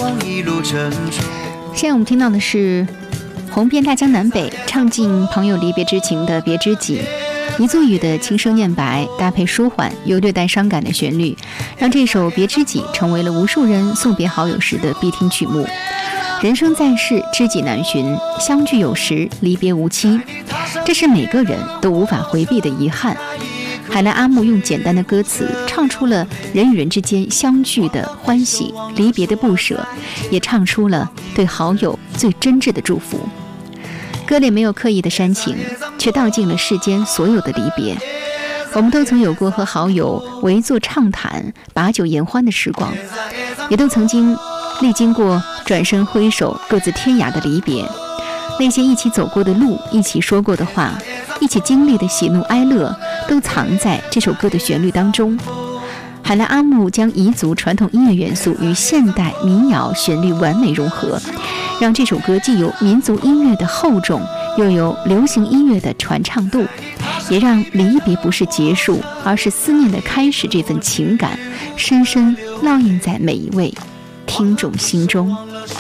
现在我们听到的是红遍大江南北，唱尽朋友离别之情的《别知己》，倪作羽的轻声念白搭配舒缓又略带伤感的旋律，让这首《别知己》成为了无数人送别好友时的必听曲目。人生在世，知己难寻，相聚有时，离别无期，这是每个人都无法回避的遗憾。海兰阿木用简单的歌词唱出了人与人之间相聚的欢喜，离别的不舍，也唱出了对好友最真挚的祝福。歌里没有刻意的煽情，却道尽了世间所有的离别。我们都曾有过和好友围坐畅谈、把酒言欢的时光，也都曾经历经过转身挥手各自天涯的离别。那些一起走过的路，一起说过的话，一起经历的喜怒哀乐，都藏在这首歌的旋律当中。海兰阿木将彝族传统音乐元素与现代民谣旋律完美融合，让这首歌既有民族音乐的厚重，又有流行音乐的传唱度，也让离别不是结束，而是思念的开始这份情感深深烙印在每一位听众心中。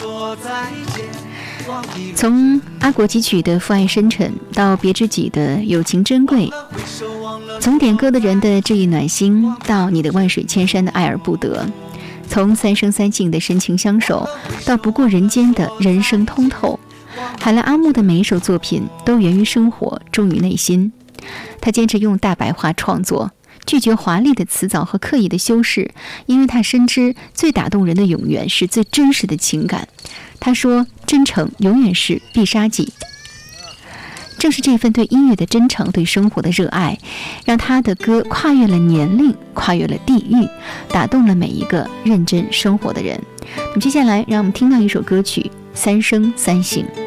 从阿国汲取的父爱深沉，到别知己的友情珍贵，从点歌的人的致意暖心，到你的万水千山的爱而不得，从三生三世的深情相守，到不过人间的人生通透，海兰阿木的每一首作品都源于生活，忠于内心。他坚持用大白话创作，拒绝华丽的辞藻和刻意的修饰，因为他深知最打动人的永远是最真实的情感。他说，真诚永远是必杀技。正是这份对音乐的真诚，对生活的热爱，让他的歌跨越了年龄，跨越了地域，打动了每一个认真生活的人。那么接下来让我们听到一首歌曲《三生三幸》。